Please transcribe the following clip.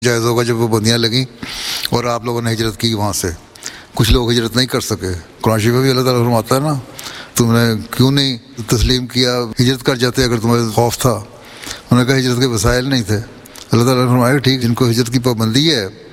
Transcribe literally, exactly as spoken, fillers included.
जायज़ होगा जब वो बंदियाँ लगीं और आप लोगों ने हिजरत की वहाँ से। कुछ लोग हिजरत नहीं कर सके। कुरान शरीफ में भी अल्लाह ताला फरमाता है ना, तुमने क्यों नहीं तस्लीम किया, हिजरत कर जाते अगर तुम्हें खौफ था। उन्होंने कहा हिजरत के वसाइल नहीं थे। अल्लाह ताला ने फरमाया ठीक, जिनको हिजरत की पाबंदी है